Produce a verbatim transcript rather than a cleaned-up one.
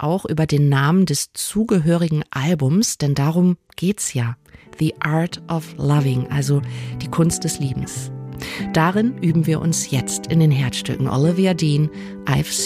auch über den Namen des zugehörigen Albums, denn darum geht's ja. The Art of Loving, also die Kunst des Liebens. Darin üben wir uns jetzt in den Herzstücken Olivia Dean, I've